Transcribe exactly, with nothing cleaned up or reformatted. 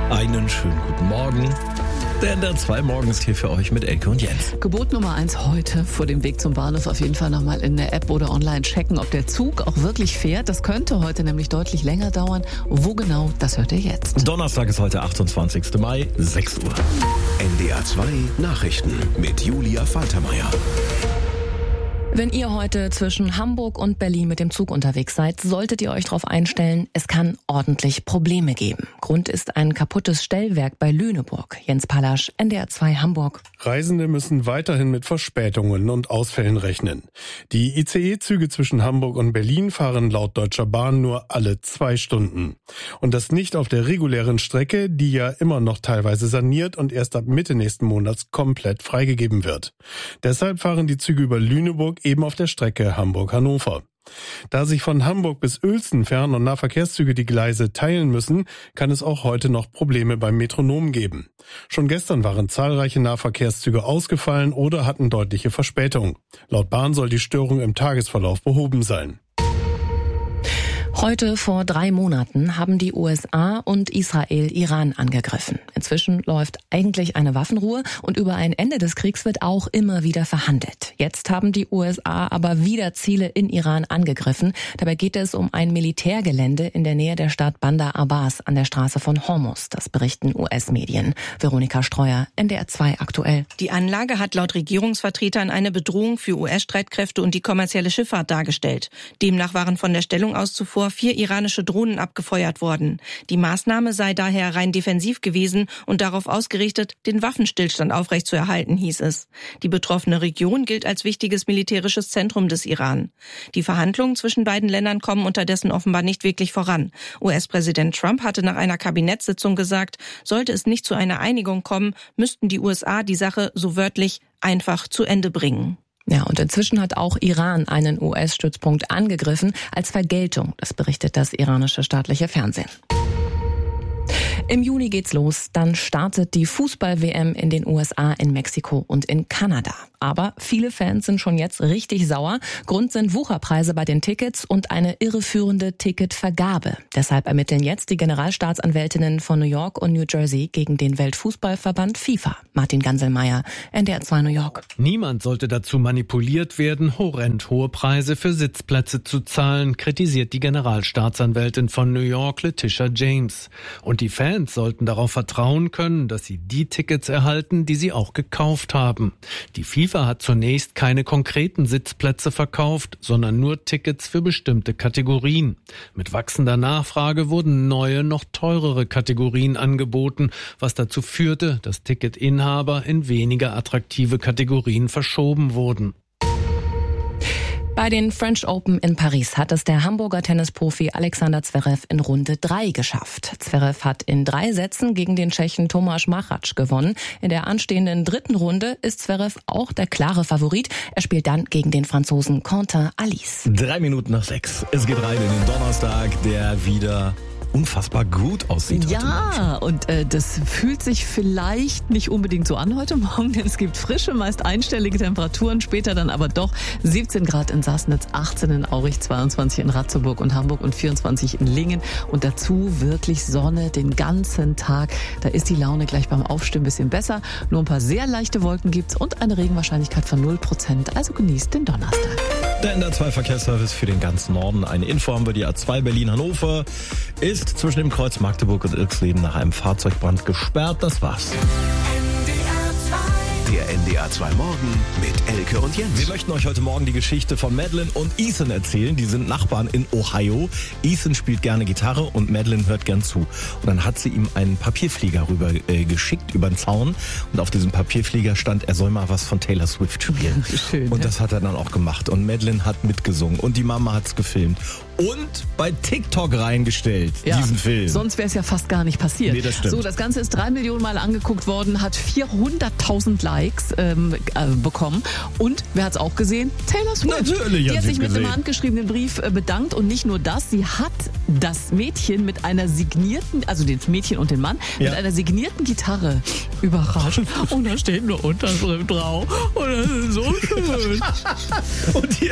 Einen schönen guten Morgen. Der N D R zwei Morgen ist hier für euch mit Elke und Jens. Gebot Nummer eins heute vor dem Weg zum Bahnhof auf jeden Fall nochmal in der App oder online checken, ob der Zug auch wirklich fährt. Das könnte heute nämlich deutlich länger dauern. Wo genau, das hört ihr jetzt. Donnerstag ist heute achtundzwanzigster Mai, sechs Uhr. N D R zwei Nachrichten mit Julia Faltermeier. Wenn ihr heute zwischen Hamburg und Berlin mit dem Zug unterwegs seid, solltet ihr euch darauf einstellen, es kann ordentlich Probleme geben. Grund ist ein kaputtes Stellwerk bei Lüneburg. Jens Pallasch, N D R zwei Hamburg. Reisende müssen weiterhin mit Verspätungen und Ausfällen rechnen. Die I C E-Züge zwischen Hamburg und Berlin fahren laut Deutscher Bahn nur alle zwei Stunden. Und das nicht auf der regulären Strecke, die ja immer noch teilweise saniert und erst ab Mitte nächsten Monats komplett freigegeben wird. Deshalb fahren die Züge über Lüneburg eben auf der Strecke Hamburg-Hannover. Da sich von Hamburg bis Uelzen Fern- und Nahverkehrszüge die Gleise teilen müssen, kann es auch heute noch Probleme beim Metronom geben. Schon gestern waren zahlreiche Nahverkehrszüge ausgefallen oder hatten deutliche Verspätung. Laut Bahn soll die Störung im Tagesverlauf behoben sein. Heute vor drei Monaten haben die U S A und Israel Iran angegriffen. Inzwischen läuft eigentlich eine Waffenruhe und über ein Ende des Kriegs wird auch immer wieder verhandelt. Jetzt haben die U S A aber wieder Ziele in Iran angegriffen. Dabei geht es um ein Militärgelände in der Nähe der Stadt Bandar Abbas an der Straße von Hormuz. Das berichten U S-Medien. Veronika Streuer, N D R zwei aktuell. Die Anlage hat laut Regierungsvertretern eine Bedrohung für U S-Streitkräfte und die kommerzielle Schifffahrt dargestellt. Demnach waren von der Stellung aus zuvor vier iranische Drohnen abgefeuert worden. Die Maßnahme sei daher rein defensiv gewesen und darauf ausgerichtet, den Waffenstillstand aufrechtzuerhalten, hieß es. Die betroffene Region gilt als wichtiges militärisches Zentrum des Iran. Die Verhandlungen zwischen beiden Ländern kommen unterdessen offenbar nicht wirklich voran. U S-Präsident Trump hatte nach einer Kabinettssitzung gesagt, sollte es nicht zu einer Einigung kommen, müssten die U S A die Sache so wörtlich einfach zu Ende bringen. Ja, und inzwischen hat auch Iran einen U S-Stützpunkt angegriffen als Vergeltung. Das berichtet das iranische staatliche Fernsehen. Im Juni geht's los, dann startet die Fußball-W M in den U S A, in Mexiko und in Kanada. Aber viele Fans sind schon jetzt richtig sauer. Grund sind Wucherpreise bei den Tickets und eine irreführende Ticketvergabe. Deshalb ermitteln jetzt die Generalstaatsanwältinnen von New York und New Jersey gegen den Weltfußballverband FIFA. Martin Ganselmeier, N D R zwei New York. Niemand sollte dazu manipuliert werden, horrend hohe Preise für Sitzplätze zu zahlen, kritisiert die Generalstaatsanwältin von New York, Letitia James. Und die Fans sollten darauf vertrauen können, dass sie die Tickets erhalten, die sie auch gekauft haben. Die FIFA hat zunächst keine konkreten Sitzplätze verkauft, sondern nur Tickets für bestimmte Kategorien. Mit wachsender Nachfrage wurden neue, noch teurere Kategorien angeboten, was dazu führte, dass Ticketinhaber in weniger attraktive Kategorien verschoben wurden. Bei den French Open in Paris hat es der Hamburger Tennisprofi Alexander Zverev in Runde drei geschafft. Zverev hat in drei Sätzen gegen den Tschechen Tomáš Machač gewonnen. In der anstehenden dritten Runde ist Zverev auch der klare Favorit. Er spielt dann gegen den Franzosen Quentin Alice. Drei Minuten nach sechs. Es geht rein in den Donnerstag, der wieder unfassbar gut aussieht. Ja, und äh, das fühlt sich vielleicht nicht unbedingt so an heute Morgen, denn es gibt frische, meist einstellige Temperaturen, später dann aber doch siebzehn Grad in Sassnitz, achtzehn in Aurich, zweiundzwanzig in Ratzeburg und Hamburg und vierundzwanzig in Lingen und dazu wirklich Sonne den ganzen Tag. Da ist die Laune gleich beim Aufstehen ein bisschen besser. Nur ein paar sehr leichte Wolken gibt's und eine Regenwahrscheinlichkeit von null Prozent, also genießt den Donnerstag. Der N D R zwei Verkehrsservice für den ganzen Norden. Eine Info haben wir, die A zwei Berlin-Hannover ist zwischen dem Kreuz Magdeburg und Ilksleben nach einem Fahrzeugbrand gesperrt. Das war's. Der N D R zwei Morgen mit Elke und Jens. Wir möchten euch heute Morgen die Geschichte von Madeline und Ethan erzählen. Die sind Nachbarn in Ohio. Ethan spielt gerne Gitarre und Madeline hört gern zu. Und dann hat sie ihm einen Papierflieger rüber äh, geschickt über den Zaun. Und auf diesem Papierflieger stand, er soll mal was von Taylor Swift spielen. Schön, und ne? das hat er dann auch gemacht. Und Madeline hat mitgesungen und die Mama hat's gefilmt. Und bei TikTok reingestellt, ja, diesen Film. Sonst wäre es ja fast gar nicht passiert. Nee, das stimmt. So, das Ganze ist drei Millionen Mal angeguckt worden, hat vierhunderttausend Likes ähm, äh, bekommen. Und, wer hat's auch gesehen? Taylor Swift. Natürlich Die hat hat sie sich mit gesehen. einem handgeschriebenen Brief äh, bedankt. Und nicht nur das, sie hat das Mädchen mit einer signierten, also das Mädchen und den Mann, Ja. mit einer signierten Gitarre überrascht. Und da steht eine Unterschrift drauf. Und das ist so schön. Und hier